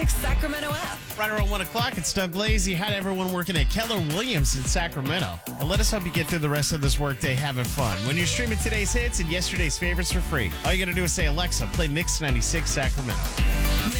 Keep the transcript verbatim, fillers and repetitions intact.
Sacramento app. Right around one o'clock, it's Doug Lazy. Hi to everyone working at Keller Williams in Sacramento. And let us help you get through the rest of this workday having fun. When you're streaming today's hits and yesterday's favorites for free, all you got to do is say, Alexa, play Mix ninety-six Sacramento.